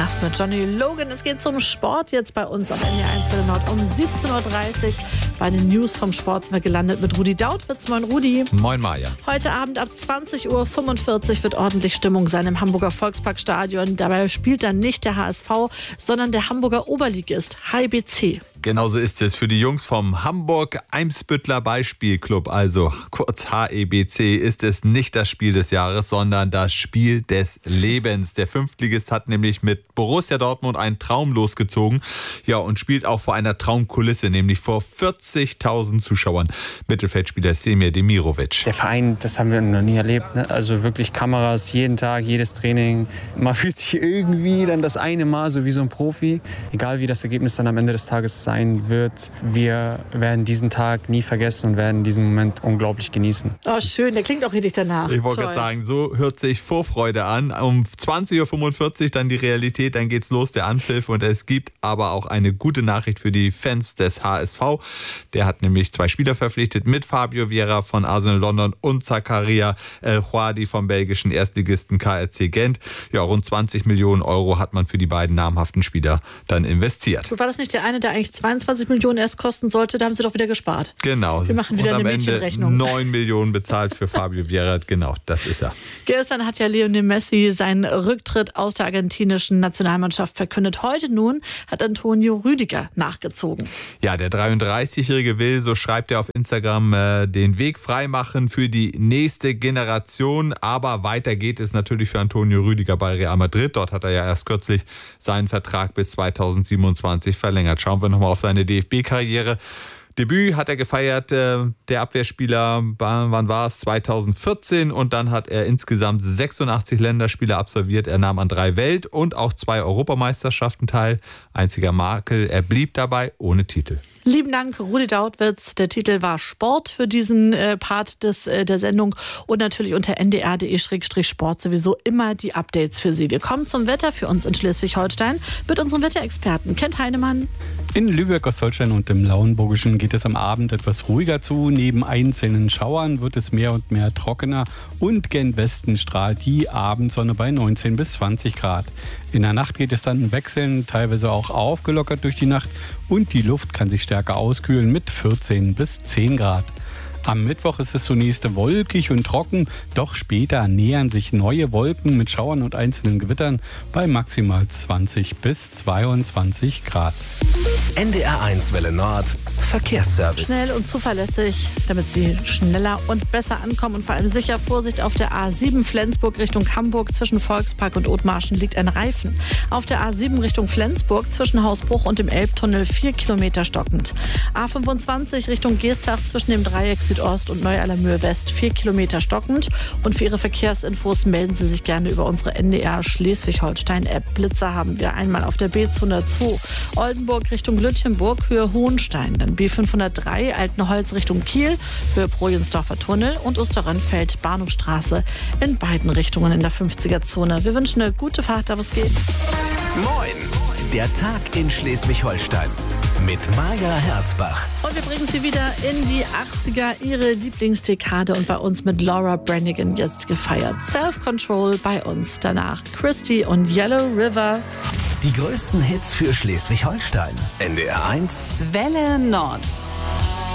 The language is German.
Enough mit Johnny Logan. Es geht zum Sport jetzt bei uns auf NDR 1 Nord um 17.30 Uhr. Bei den News vom Sport sind wir gelandet mit Rudi Dautwitz. Moin Rudi. Moin Maja. Heute Abend ab 20.45 Uhr wird ordentlich Stimmung sein im Hamburger Volksparkstadion. Dabei spielt dann nicht der HSV, sondern der Hamburger Oberligist HIBC. Genauso ist es für die Jungs vom Hamburg-Eimsbüttler Beispielclub, also kurz HEBC, ist es nicht das Spiel des Jahres, sondern das Spiel des Lebens. Der Fünftligist hat nämlich mit Borussia Dortmund einen Traum losgezogen, ja, und spielt auch vor einer Traumkulisse, nämlich vor 40.000 Zuschauern. Mittelfeldspieler Semir Demirovic. Der Verein, das haben wir noch nie erlebt, ne? Also wirklich Kameras jeden Tag, jedes Training. Man fühlt sich irgendwie dann das eine Mal so wie so ein Profi. Egal wie das Ergebnis dann am Ende des Tages sein wird, wir werden diesen Tag nie vergessen und werden diesen Moment unglaublich genießen. Oh, schön, der klingt auch richtig danach. Ich wollte gerade sagen, so hört sich Vorfreude an. Um 20.45 Uhr dann die Realität, dann geht's los, der Anpfiff. Und es gibt aber auch eine gute Nachricht für die Fans des HSV. Der hat nämlich 2 Spieler verpflichtet mit Fabio Vieira von Arsenal London und Zakaria El-Houadi vom belgischen Erstligisten KRC Gent. Ja, rund 20 Millionen Euro hat man für die beiden namhaften Spieler dann investiert. War das nicht der eine, der eigentlich 22 Millionen erst kosten sollte? Da haben sie doch wieder gespart. Genau. Wir machen wieder und eine am Ende Mädchenrechnung. 9 Millionen bezahlt für Fabio Vieira. Genau, das ist er. Gestern hat ja Lionel Messi seinen Rücktritt aus der argentinischen Nationalmannschaft verkündet. Heute nun hat Antonio Rüdiger nachgezogen. Ja, der 33-Jährige will, so schreibt er auf Instagram, den Weg freimachen für die nächste Generation. Aber weiter geht es natürlich für Antonio Rüdiger bei Real Madrid. Dort hat er ja erst kürzlich seinen Vertrag bis 2027 verlängert. Schauen wir nochmal auf seine DFB-Karriere. Debüt hat er gefeiert, der Abwehrspieler, wann war es? 2014, und dann hat er insgesamt 86 Länderspiele absolviert. Er nahm an 3 Welt- und auch 2 Europameisterschaften teil. Einziger Makel, er blieb dabei ohne Titel. Lieben Dank, Rudi Dautwitz. Der Titel war Sport für diesen Part der Sendung und natürlich unter ndr.de/sport sowieso immer die Updates für Sie. Wir kommen zum Wetter für uns in Schleswig-Holstein mit unserem Wetterexperten Kent Heinemann. In Lübeck, Ostholstein und im Lauenburgischen geht es am Abend etwas ruhiger zu. Neben einzelnen Schauern wird es mehr und mehr trockener und gen Westen strahlt die Abendsonne bei 19 bis 20 Grad. In der Nacht geht es dann wechselnd, teilweise auch aufgelockert durch die Nacht und die Luft kann sich stärker auskühlen mit 14 bis 10 Grad. Am Mittwoch ist es zunächst wolkig und trocken, doch später nähern sich neue Wolken mit Schauern und einzelnen Gewittern bei maximal 20 bis 22 Grad. NDR 1 Welle Nord Verkehrsservice. Schnell und zuverlässig, damit Sie schneller und besser ankommen und vor allem sicher. Vorsicht, auf der A7 Flensburg Richtung Hamburg zwischen Volkspark und Othmarschen liegt ein Reifen. Auf der A7 Richtung Flensburg zwischen Hausbruch und dem Elbtunnel 4 Kilometer stockend. A25 Richtung Geestach zwischen dem Dreieck Südost und Neu-Allermöhe West 4 Kilometer stockend. Und für Ihre Verkehrsinfos melden Sie sich gerne über unsere NDR Schleswig-Holstein-App. Blitzer haben wir einmal auf der B202 Oldenburg Richtung Lütjenburg, Höhe Hohenstein. Dann B503 Altenholz Richtung Kiel, Höhe Projensdorfer Tunnel und Osterrönfeld Bahnhofstraße in beiden Richtungen in der 50er-Zone. Wir wünschen eine gute Fahrt, da wo es geht. Moin, der Tag in Schleswig-Holstein mit Maja Herzbach. Und wir bringen Sie wieder in die 80er, Ihre Lieblingsdekade, und bei uns mit Laura Branigan jetzt gefeiert. Self-Control bei uns. Danach Christy und Yellow River. Die größten Hits für Schleswig-Holstein. NDR 1 Welle Nord.